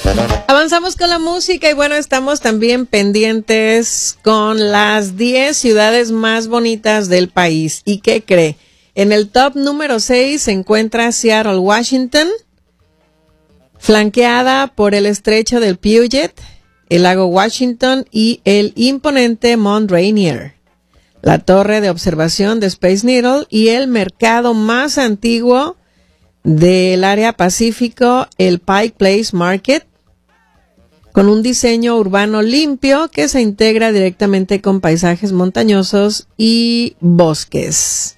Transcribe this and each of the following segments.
Avanzamos con la música y bueno, estamos también pendientes con las 10 ciudades más bonitas del país. ¿Y qué cree? En el top número 6 se encuentra Seattle, Washington, flanqueada por el estrecho del Puget, el lago Washington y el imponente Mount Rainier, la torre de observación de Space Needle y el mercado más antiguo del área Pacífico, el Pike Place Market, con un diseño urbano limpio que se integra directamente con paisajes montañosos y bosques.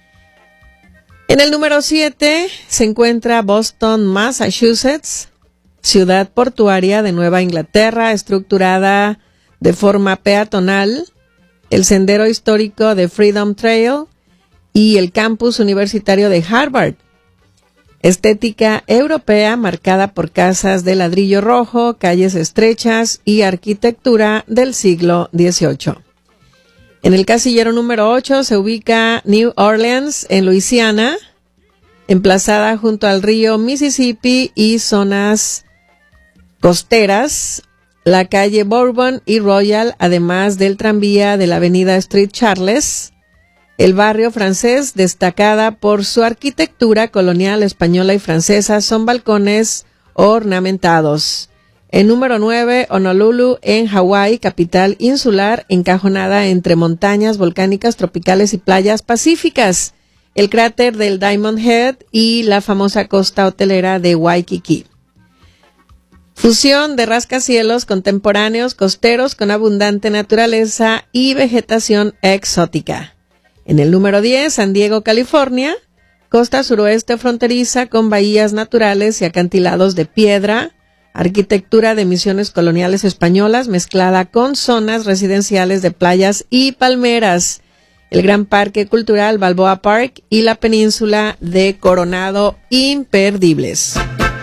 En el número 7 se encuentra Boston, Massachusetts, ciudad portuaria de Nueva Inglaterra, estructurada de forma peatonal, el sendero histórico de Freedom Trail y el campus universitario de Harvard. Estética europea marcada por casas de ladrillo rojo, calles estrechas y arquitectura del siglo XVIII. En el casillero número 8 se ubica New Orleans, en Luisiana, emplazada junto al río Mississippi y zonas costeras, la calle Bourbon y Royal, además del tranvía de la avenida Street Charles. El barrio francés, destacada por su arquitectura colonial española y francesa, son balcones ornamentados. El número 9, Honolulu, en Hawái, capital insular, encajonada entre montañas volcánicas tropicales y playas pacíficas. El cráter del Diamond Head y la famosa costa hotelera de Waikiki. Fusión de rascacielos contemporáneos costeros con abundante naturaleza y vegetación exótica. En el número 10, San Diego, California, costa suroeste fronteriza con bahías naturales y acantilados de piedra, arquitectura de misiones coloniales españolas mezclada con zonas residenciales de playas y palmeras, el Gran Parque Cultural Balboa Park y la península de Coronado, imperdibles.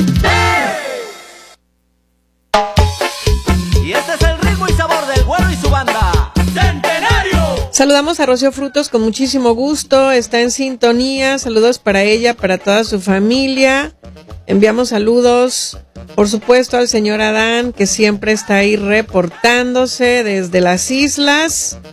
Y este es el ritmo y sabor del Güero y su banda. ¡Centenario! Saludamos a Rocío Frutos con muchísimo gusto, está en sintonía, saludos para ella, para toda su familia. Enviamos saludos, por supuesto, al señor Adán, que siempre está ahí reportándose desde las islas.